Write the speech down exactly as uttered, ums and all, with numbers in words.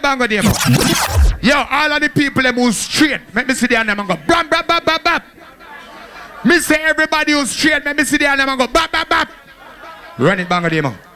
Bango Demo. Yo, all of the people them who straight. Let me see the name and go bam bam bam bam bam. Me say everybody who's straight. Let me see the name and go bam bam bam. Run it, Bango Demo.